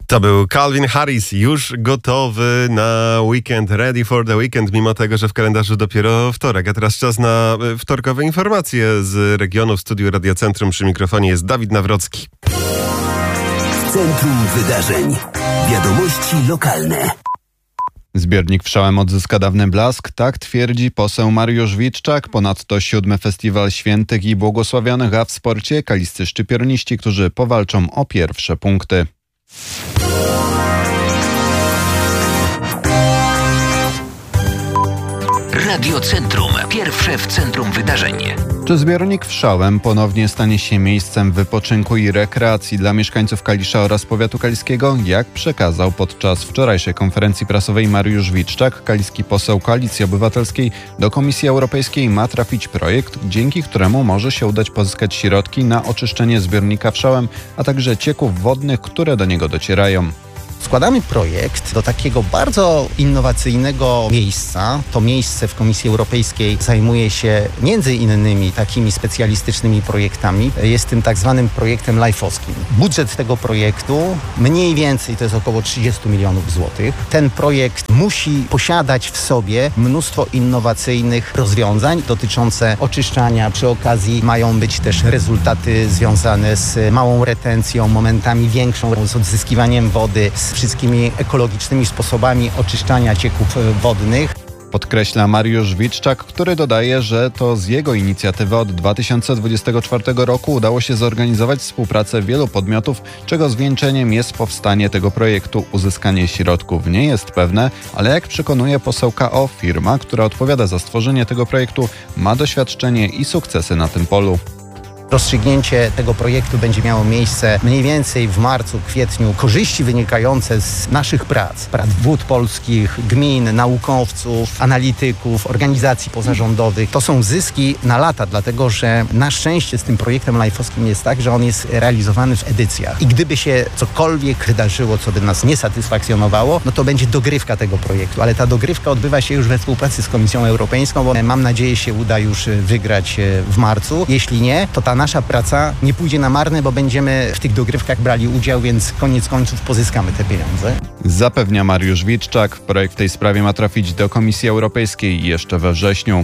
To był Calvin Harris, już gotowy na weekend, ready for the weekend, mimo tego, że w kalendarzu dopiero wtorek. A teraz czas na wtorkowe informacje z regionu. W studiu Radia Centrum przy mikrofonie jest Dawid Nawrocki. Centrum Wydarzeń. Wiadomości lokalne. Zbiornik Wszałem odzyska dawny blask, tak twierdzi poseł Mariusz Witczak. Ponadto 7. Festiwal Świętych i Błogosławionych, a w sporcie kaliscy szczypiorniści, którzy powalczą o pierwsze punkty. Radio Centrum. Pierwsze w centrum wydarzeń. Czy zbiornik Wszałem ponownie stanie się miejscem wypoczynku i rekreacji dla mieszkańców Kalisza oraz powiatu kaliskiego? Jak przekazał podczas wczorajszej konferencji prasowej Mariusz Witczak, kaliski poseł Koalicji Obywatelskiej, do Komisji Europejskiej ma trafić projekt, dzięki któremu może się udać pozyskać środki na oczyszczenie zbiornika Wszałem, a także cieków wodnych, które do niego docierają. Składamy projekt do takiego bardzo innowacyjnego miejsca. To miejsce w Komisji Europejskiej zajmuje się między innymi takimi specjalistycznymi projektami. Jest tym tak zwanym projektem life'owskim. Budżet tego projektu mniej więcej to jest około 30 milionów złotych. Ten projekt musi posiadać w sobie mnóstwo innowacyjnych rozwiązań dotyczące oczyszczania. Przy okazji mają być też rezultaty związane z małą retencją, momentami większą, z odzyskiwaniem wody, z wszystkimi ekologicznymi sposobami oczyszczania cieków wodnych. Podkreśla Mariusz Witczak, który dodaje, że to z jego inicjatywy od 2024 roku udało się zorganizować współpracę wielu podmiotów, czego zwieńczeniem jest powstanie tego projektu. Uzyskanie środków nie jest pewne, ale jak przekonuje poseł KO, firma, która odpowiada za stworzenie tego projektu, ma doświadczenie i sukcesy na tym polu. Rozstrzygnięcie tego projektu będzie miało miejsce mniej więcej w marcu, kwietniu. Korzyści wynikające z naszych prac wód polskich, gmin, naukowców, analityków, organizacji pozarządowych, to są zyski na lata, dlatego że na szczęście z tym projektem life'owskim jest tak, że on jest realizowany w edycjach. I gdyby się cokolwiek wydarzyło, co by nas nie satysfakcjonowało, no to będzie dogrywka tego projektu. Ale ta dogrywka odbywa się już we współpracy z Komisją Europejską, bo mam nadzieję się uda już wygrać w marcu. Jeśli nie, to ta nasza praca nie pójdzie na marne, bo będziemy w tych dogrywkach brali udział, więc koniec końców pozyskamy te pieniądze. Zapewnia Mariusz Witczak. Projekt w tej sprawie ma trafić do Komisji Europejskiej jeszcze we wrześniu.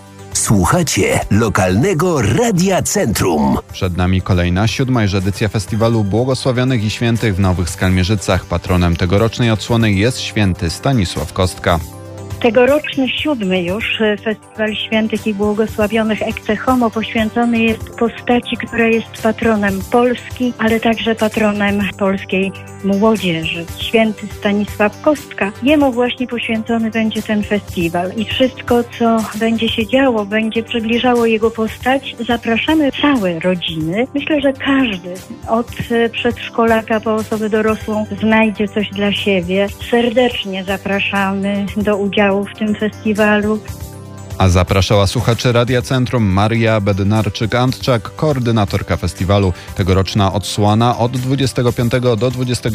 Słuchacie lokalnego Radia Centrum. Przed nami kolejna 7. edycja Festiwalu Błogosławionych i Świętych w Nowych Skalmierzycach. Patronem tegorocznej odsłony jest święty Stanisław Kostka. Tegoroczny 7. już Festiwal Świętych i Błogosławionych Ecce Homo poświęcony jest postaci, która jest patronem Polski, ale także patronem polskiej młodzieży. Święty Stanisław Kostka. Jemu właśnie poświęcony będzie ten festiwal i wszystko, co będzie się działo, będzie przybliżało jego postać. Zapraszamy całe rodziny. Myślę, że każdy od przedszkolaka po osobę dorosłą znajdzie coś dla siebie. Serdecznie zapraszamy do udziału w tym festiwalu. A zapraszała słuchaczy Radia Centrum Maria Bednarczyk-Antczak, koordynatorka festiwalu. Tegoroczna odsłona od 25 do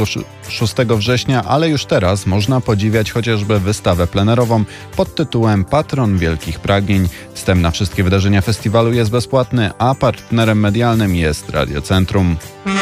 26 września, ale już teraz można podziwiać chociażby wystawę plenerową pod tytułem Patron Wielkich Pragnień. Wstęp na wszystkie wydarzenia festiwalu jest bezpłatny, a partnerem medialnym jest Radio Centrum.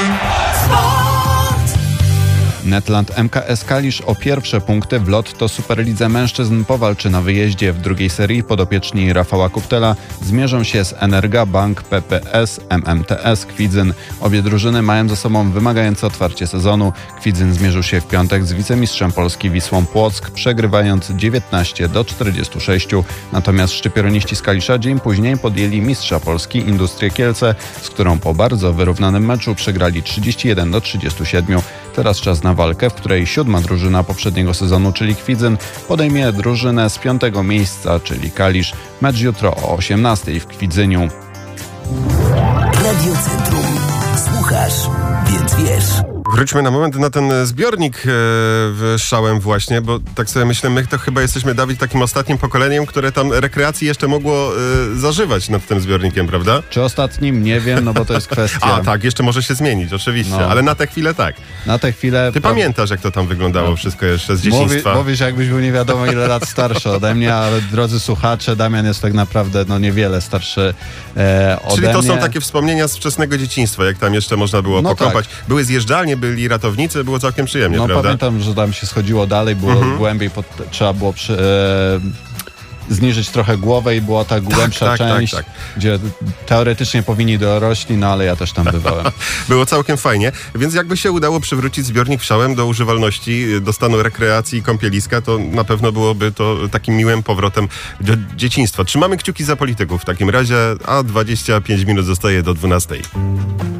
Netland MKS Kalisz o pierwsze punkty w Lotto Superlidze Mężczyzn powalczy na wyjeździe. W drugiej serii podopieczni Rafała Kuptela zmierzą się z Energa Bank PPS MMTS Kwidzyn. Obie drużyny mają za sobą wymagające otwarcie sezonu. Kwidzyn zmierzył się w piątek z wicemistrzem Polski Wisłą Płock, przegrywając 19-46. Natomiast szczypiorniści z Kalisza dzień później podjęli mistrza Polski Industrię Kielce, z którą po bardzo wyrównanym meczu przegrali 31-37. Teraz czas na walkę, w której 7. drużyna poprzedniego sezonu, czyli Kwidzyn, podejmie drużynę z 5. miejsca, czyli Kalisz. Mecz jutro o 18:00 w Kwidzyniu. Radio Centrum. Słuchasz, więc wiesz. Wróćmy na moment na ten zbiornik Wszałem właśnie, bo tak sobie myślę, my to chyba jesteśmy, Dawid, takim ostatnim pokoleniem, które tam rekreacji jeszcze mogło zażywać nad tym zbiornikiem, prawda? Czy ostatnim? Nie wiem, no bo to jest kwestia... A tak, jeszcze może się zmienić, oczywiście, no. Ale na tę chwilę tak. Na tę chwilę... Ty pamiętasz, jak to tam wyglądało wszystko jeszcze z dzieciństwa? Mówisz, jakbyś był nie wiadomo ile lat starszy ode mnie, ale drodzy słuchacze, Damian jest tak naprawdę niewiele starszy ode mnie. Czyli to są takie wspomnienia z wczesnego dzieciństwa, jak tam jeszcze można było pokąpać. Tak. Były zjeżdżalnie, byli ratownicy, było całkiem przyjemnie, prawda? Pamiętam, że tam się schodziło dalej, było głębiej, trzeba było zniżyć trochę głowę i była ta głębsza część, gdzie teoretycznie powinni dorośli, no ale ja też tam bywałem. Było całkiem fajnie, więc jakby się udało przywrócić zbiornik Wszałem do używalności, do stanu rekreacji i kąpieliska, to na pewno byłoby to takim miłym powrotem do dzieciństwa. Trzymamy kciuki za polityków w takim razie, a 25 minut zostaje do 12.